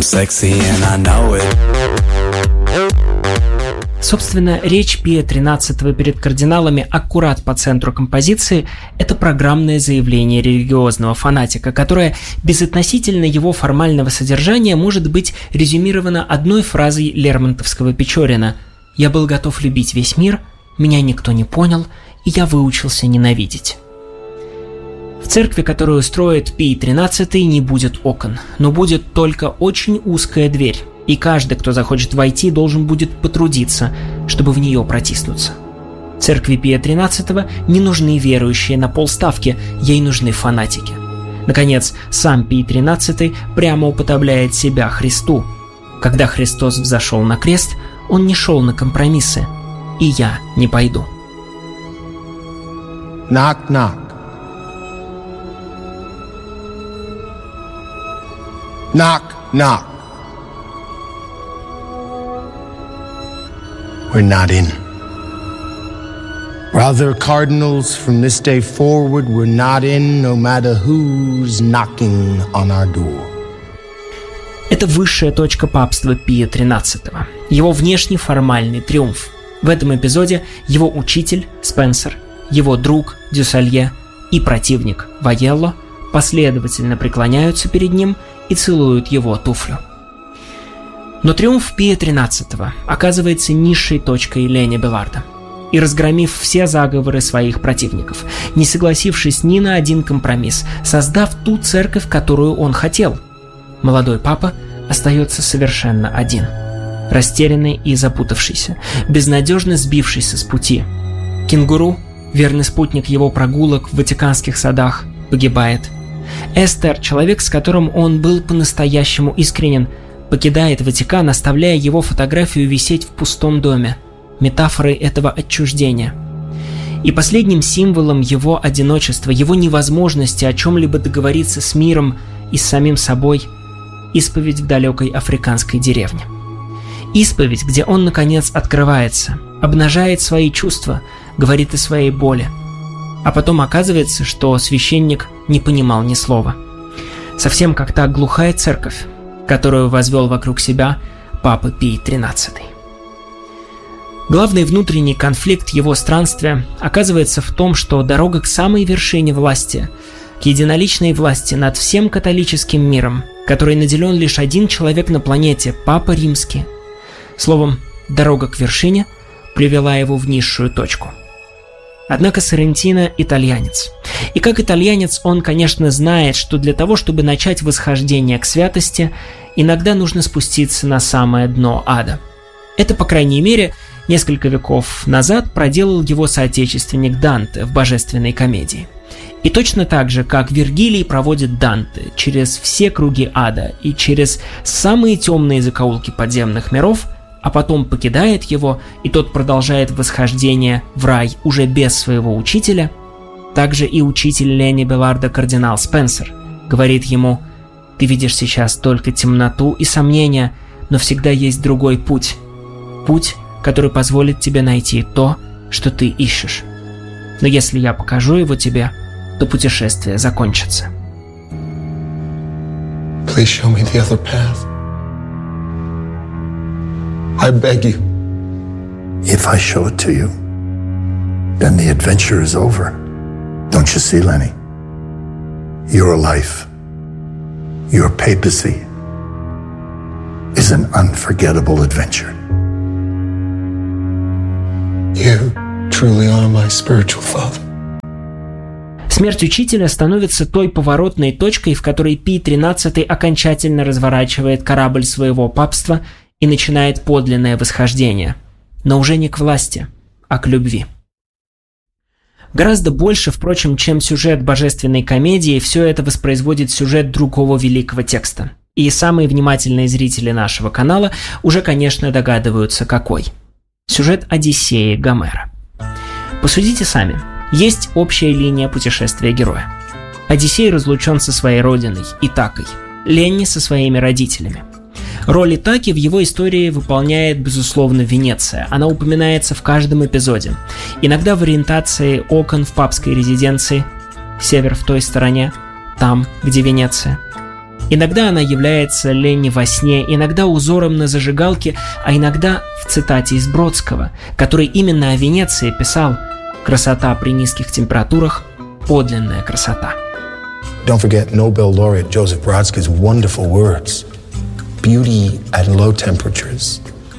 I'm sexy and I know it. Собственно, речь Пия XIII перед кардиналами аккурат по центру композиции – это программное заявление религиозного фанатика, которое безотносительно его формального содержания может быть резюмировано одной фразой лермонтовского Печорина: «Я был готов любить весь мир, меня никто не понял, и я выучился ненавидеть». В церкви, которую строит Пий XIII, не будет окон, но будет только очень узкая дверь, и каждый, кто захочет войти, должен будет потрудиться, чтобы в нее протиснуться. Церкви Пия XIII не нужны верующие на полставки, ей нужны фанатики. Наконец, сам Пий XIII прямо уподобляет себя Христу. Когда Христос взошел на крест, он не шел на компромиссы, и я не пойду. Knock, knock. Knock, knock. We're not in. Brother cardinals, from this day forward, we're not in, no matter who's knocking on our door. Это высшая точка папства Пия XIII, его внешний формальный триумф. В этом эпизоде его учитель Спенсер, его друг Дюсалье и противник Ваелло последовательно преклоняются перед ним и целуют его туфлю. Но триумф Пия XIII оказывается низшей точкой Ленни Беларда. И разгромив все заговоры своих противников, не согласившись ни на один компромисс, создав ту церковь, которую он хотел, молодой папа остается совершенно один, растерянный и запутавшийся, безнадежно сбившийся с пути. Кенгуру, верный спутник его прогулок в Ватиканских садах, погибает. Эстер, человек, с которым он был по-настоящему искренен, покидает Ватикан, оставляя его фотографию висеть в пустом доме, метафорой этого отчуждения. И последним символом его одиночества, его невозможности о чем-либо договориться с миром и с самим собой – исповедь в далекой африканской деревне. Исповедь, где он, наконец, открывается, обнажает свои чувства, говорит о своей боли. А потом оказывается, что священник не понимал ни слова. Совсем как та глухая церковь, которую возвел вокруг себя папа Пий XIII. Главный внутренний конфликт его странствия оказывается в том, что дорога к самой вершине власти, к единоличной власти над всем католическим миром, которой наделен лишь один человек на планете – Папа Римский. Словом, дорога к вершине привела его в низшую точку. Однако Соррентино – итальянец. И как итальянец он, конечно, знает, что для того, чтобы начать восхождение к святости, иногда нужно спуститься на самое дно ада. Это, по крайней мере, несколько веков назад проделал его соотечественник Данте в «Божественной комедии». И точно так же, как Вергилий проводит Данте через все круги ада и через самые темные закоулки подземных миров, а потом покидает его, и тот продолжает восхождение в рай уже без своего учителя, также и учитель Ленни Беларда кардинал Спенсер говорит ему: «Ты видишь сейчас только темноту и сомнения, но всегда есть другой путь. Путь, который позволит тебе найти то, что ты ищешь. Но если я покажу его тебе, то путешествие закончится». Please show me the other path. I beg you. If I show it to you, then the adventure is over. Don't you see, Lenny? Your life, your papacy, is an unforgettable adventure. You truly are my spiritual father. Смерть учителя становится той поворотной точкой, в которой Пий XIII окончательно разворачивает корабль своего папства и начинает подлинное восхождение. Но уже не к власти, а к любви. Гораздо больше, впрочем, чем сюжет божественной комедии, все это воспроизводит сюжет другого великого текста. И самые внимательные зрители нашего канала уже, конечно, догадываются, какой. Сюжет Одиссеи Гомера. Посудите сами. Есть общая линия путешествия героя. Одиссей разлучен со своей родиной, Итакой, Ленни со своими родителями. Роль Итаки в его истории выполняет, безусловно, Венеция. Она упоминается в каждом эпизоде. Иногда в ориентации окон в папской резиденции, север в той стороне, там, где Венеция. Иногда она является Ленни во сне, иногда узором на зажигалке, а иногда в цитате из Бродского, который именно о Венеции писал: «Красота при низких температурах – подлинная красота». Don't forget Nobel laureate Joseph Brodsky's wonderful words. Beauty at low temperatures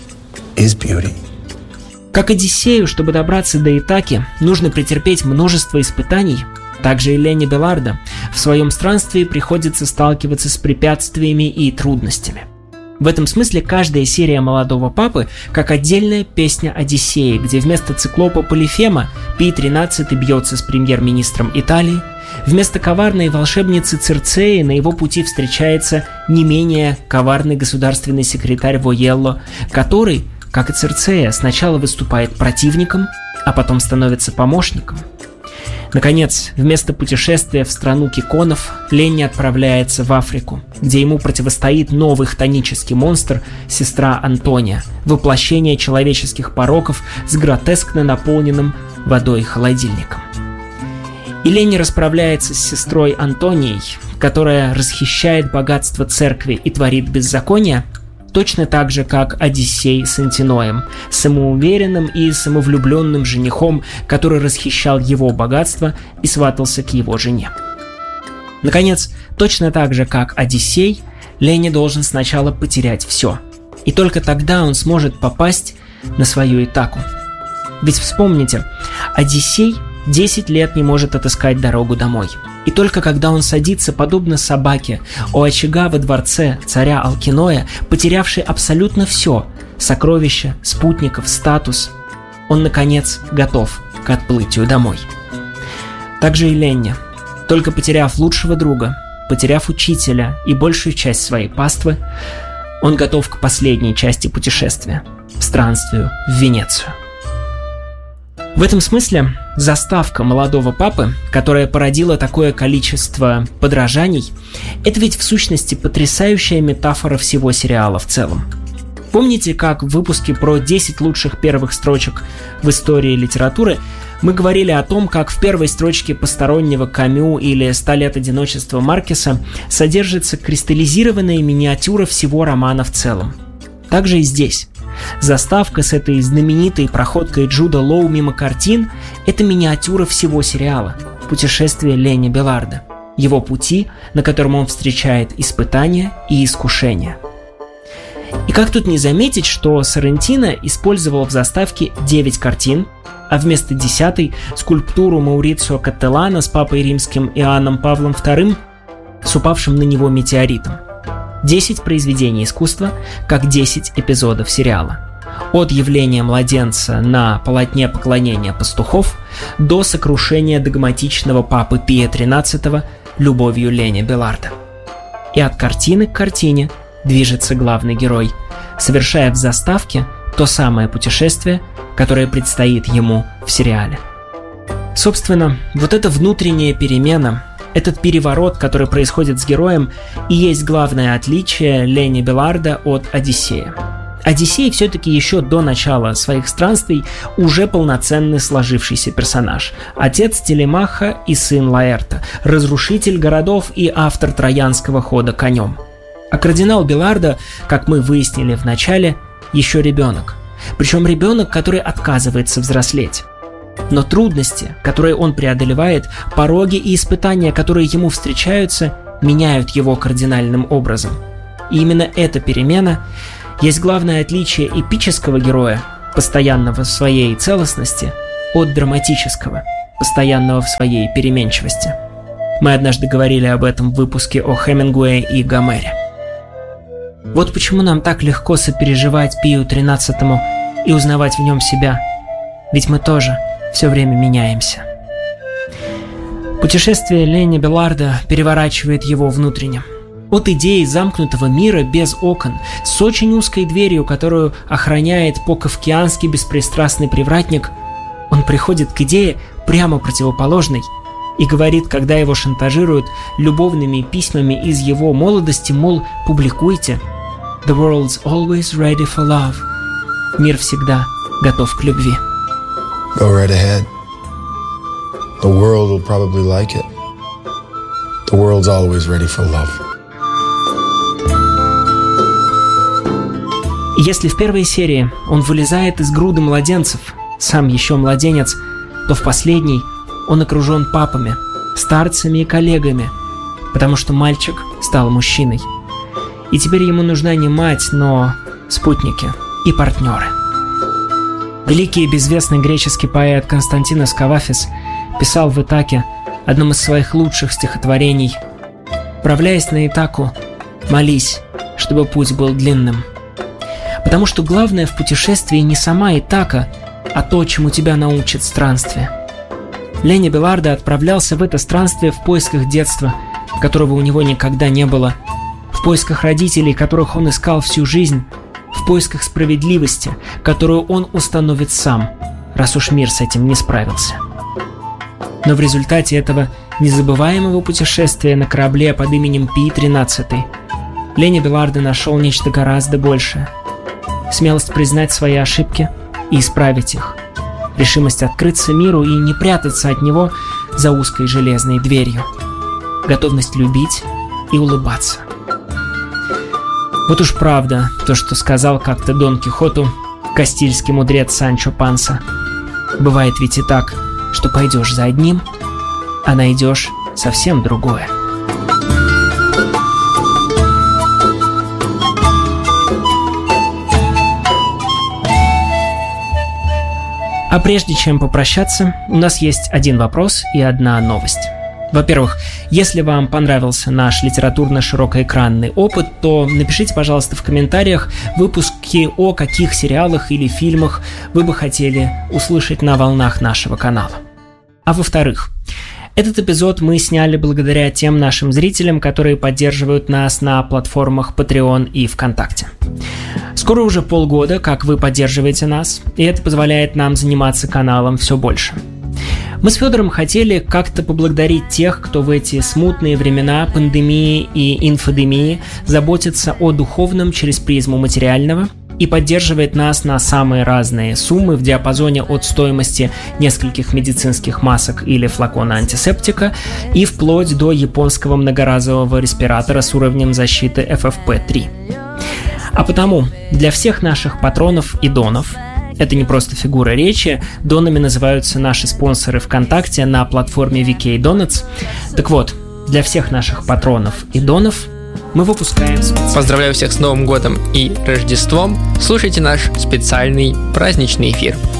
is beauty. Как Одиссею, чтобы добраться до Итаки, нужно претерпеть множество испытаний, также и Ленни Беллардо в своем странстве приходится сталкиваться с препятствиями и трудностями. В этом смысле каждая серия «Молодого папы» как отдельная песня Одиссеи, где вместо циклопа Полифема Пий XIII бьется с премьер-министром Италии, вместо коварной волшебницы Цирцеи на его пути встречается не менее коварный государственный секретарь Воелло, который, как и Цирцея, сначала выступает противником, а потом становится помощником. Наконец, вместо путешествия в страну киконов, Ленни отправляется в Африку, где ему противостоит новый хтонический монстр, сестра Антония, воплощение человеческих пороков с гротескно наполненным водой холодильником. И Ленни расправляется с сестрой Антонией, которая расхищает богатство церкви и творит беззаконие, точно так же, как Одиссей с Антиноем, самоуверенным и самовлюбленным женихом, который расхищал его богатство и сватался к его жене. Наконец, точно так же, как Одиссей, Ленни должен сначала потерять все, и только тогда он сможет попасть на свою Итаку. Ведь вспомните, Одиссей 10 лет не может отыскать дорогу домой. И только когда он садится, подобно собаке, у очага во дворце царя Алкиноя, потерявший абсолютно все – сокровища, спутников, статус, он, наконец, готов к отплытию домой. Так же и Ленни. Только потеряв лучшего друга, потеряв учителя и большую часть своей паствы, он готов к последней части путешествия – странствию в Венецию. В этом смысле заставка «Молодого папы», которая породила такое количество подражаний, это ведь в сущности потрясающая метафора всего сериала в целом. Помните, как в выпуске про 10 лучших первых строчек в истории литературы мы говорили о том, как в первой строчке «Постороннего» Камю или «100 лет одиночества» Маркеса содержится кристаллизированная миниатюра всего романа в целом. Так же и здесь. Заставка с этой знаменитой проходкой Джуда Лоу мимо картин – это миниатюра всего сериала «Путешествие Ленни Беллардо», его пути, на котором он встречает испытания и искушения. И как тут не заметить, что Соррентино использовал в заставке 9 картин, а вместо 10-й – скульптуру Маурицио Каттелана с папой римским Иоанном Павлом II с упавшим на него метеоритом. 10 произведений искусства, как 10 эпизодов сериала. От явления младенца на полотне поклонения пастухов до сокрушения догматичного папы Пия XIII любовью Ленни Беллардо. И от картины к картине движется главный герой, совершая в заставке то самое путешествие, которое предстоит ему в сериале. Собственно, вот эта внутренняя перемена, этот переворот, который происходит с героем, и есть главное отличие Ленни Беллардо от Одиссея. Одиссей все-таки еще до начала своих странствий уже полноценный сложившийся персонаж. Отец Телемаха и сын Лаэрта, разрушитель городов и автор троянского хода конем. А кардинал Беллардо, как мы выяснили в начале, еще ребенок. Причем ребенок, который отказывается взрослеть. Но трудности, которые он преодолевает, пороги и испытания, которые ему встречаются, меняют его кардинальным образом. И именно эта перемена есть главное отличие эпического героя, постоянного в своей целостности, от драматического, постоянного в своей переменчивости. Мы однажды говорили об этом в выпуске о Хемингуэе и Гомере. Вот почему нам так легко сопереживать Пию XIII и узнавать в нем себя. Ведь мы тоже все время меняемся. Путешествие Ленни Беллардо переворачивает его внутренне. От идеи замкнутого мира без окон, с очень узкой дверью, которую охраняет по-кафкиански беспристрастный привратник, он приходит к идее прямо противоположной и говорит, когда его шантажируют любовными письмами из его молодости, мол, публикуйте. The world's always ready for love. Мир всегда готов к любви. Go right ahead. The world will probably like it. The world's always ready for love. И если в первой серии он вылезает из груды младенцев, сам еще младенец, то в последней он окружен папами, старцами и коллегами, потому что мальчик стал мужчиной. И теперь ему нужна не мать, но спутники и партнеры. Великий и безвестный греческий поэт Константинос Кавафис писал в Итаке, одном из своих лучших стихотворений: «Вправляясь на Итаку, молись, чтобы путь был длинным». Потому что главное в путешествии не сама Итака, а то, чему тебя научит странствие. Ленни Белардо отправлялся в это странствие в поисках детства, которого у него никогда не было, в поисках родителей, которых он искал всю жизнь, в поисках справедливости, которую он установит сам, раз уж мир с этим не справился. Но в результате этого незабываемого путешествия на корабле под именем Пи-13 Ленни Белардо нашел нечто гораздо большее. Смелость признать свои ошибки и исправить их. Решимость открыться миру и не прятаться от него за узкой железной дверью. Готовность любить и улыбаться. Вот уж правда то, что сказал как-то Дон Кихоту кастильский мудрец Санчо Панса. Бывает ведь и так, что пойдешь за одним, а найдешь совсем другое. А прежде чем попрощаться, у нас есть один вопрос и одна новость. Во-первых, если вам понравился наш литературно-широкоэкранный опыт, то напишите, пожалуйста, в комментариях выпуски о каких сериалах или фильмах вы бы хотели услышать на волнах нашего канала. А во-вторых, этот эпизод мы сняли благодаря тем нашим зрителям, которые поддерживают нас на платформах Patreon и ВКонтакте. Скоро уже полгода, как вы поддерживаете нас, и это позволяет нам заниматься каналом все больше. Мы с Федором хотели как-то поблагодарить тех, кто в эти смутные времена пандемии и инфодемии заботится о духовном через призму материального и поддерживает нас на самые разные суммы в диапазоне от стоимости нескольких медицинских масок или флакона антисептика и вплоть до японского многоразового респиратора с уровнем защиты FFP3. А потому для всех наших патронов и донов, это не просто фигура речи, донами называются наши спонсоры ВКонтакте на платформе VK Donuts. Так вот, для всех наших патронов и донов мы выпускаем Поздравляю всех с Новым годом и Рождеством. Слушайте наш специальный праздничный эфир.